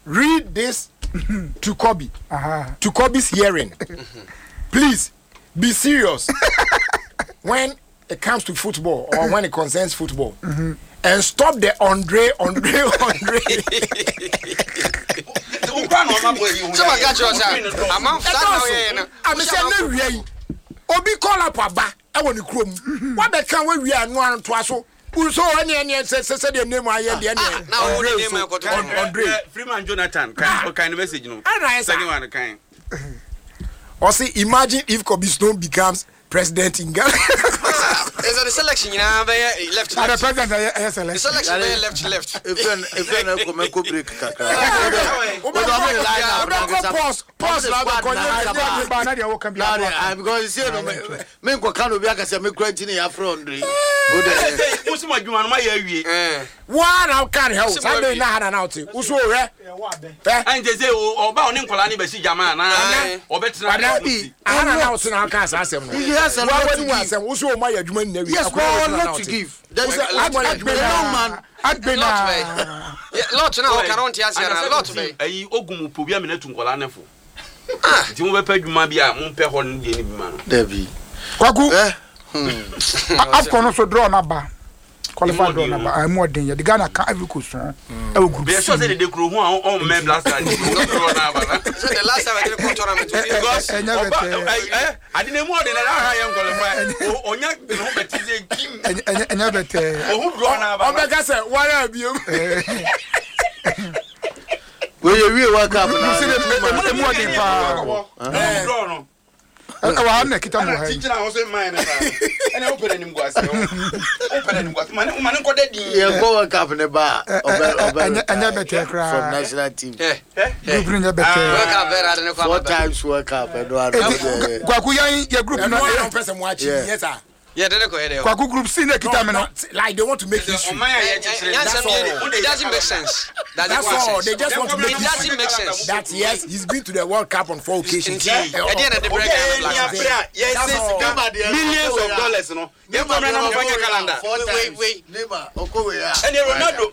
read this to Kobe. To Kobe's hearing. Please be serious when it comes to football or when it concerns football. And stop the Andre. Obi call up Aba. I want to chrome. What the can we are no to us? So any said the name I am now Andre Freeman Jonathan kind of message. No, second one kind. Or say, imagine if Kobe Stone becomes president in Ghana. Is that the selection? Left. The president the selection left. Pause. Because you see, men go can't be able to make credit in your front. What's my you my area? One out can't help. I don't know how to now to. Who's over? And they say, oh, about Nicolani, but she Jamana, or better, I don't know to our cast. I said, yes, and what was and also my admin. Yes, well, not to give. There's a man. I'd be lot now. I can't answer a lot of it. A Ogumu Pubia Minute to Colanefo. Ah, you will pay you might be a Montpehon man. Debbie. Kwaku. I've also drawn a qualified drawn number. I'm more than the Ghana can't every question. Oh, good. Be sure that the crew who are on men last time. The last time I did a tournament because I didn't more than I am qualified. Oh, yeah, and never who drawn out. Omega said, what have you? Will you really work up? You see the more than No. I'm not kidding. I was in mine. And I opened him was open was man got that. Yeah, go work up in the bar. And never take from national team. You bring a better 4 times work up. Kwaku, your group, no person watching. Yes, sir. Yeah, they go ahead. Kwaku group seen the Kitamino. Like they want to make history. It doesn't make sense. That's all. They just want to make it doesn't make sense. That yes, he's been to the World Cup on 4 occasions. At the end of the break, millions of dollars, you know. You come and on your calendar. Wait. And Ronaldo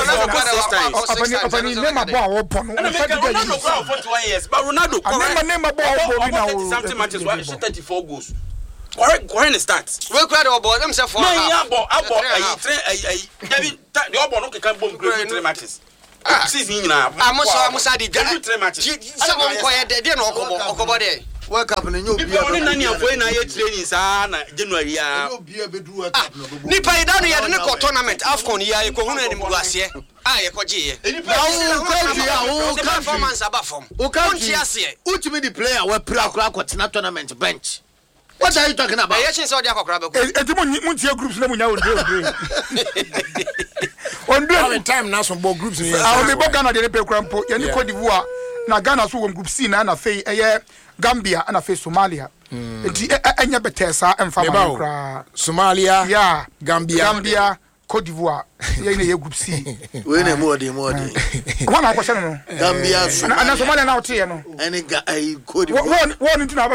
for 21 years. But Ronaldo, something matches 34 goals. Where in starts? We cried about themselves for the Obon can boom 3 matches. I'm sorry, 3 matches. Someone quiet, they didn't know there. Work up in a new January. Nipa down here in the tournament, AFCON, you go home and last year. I performance above from. Ultimate player were Prague not tournament bench. What are you talking about? Yes, so groups on time now some ball groups. I'll be Ghana de Crampo, Yanni Cote d'Ivoire, na Ghana so group C na na fe Gambia and a face Somalia. Enya betesa and Somalia, yeah, Gambia, Cote d'Ivoire. Ye group C. We ne more. One question. Gambia and Somalia now, no. And Cote d'Ivoire. One into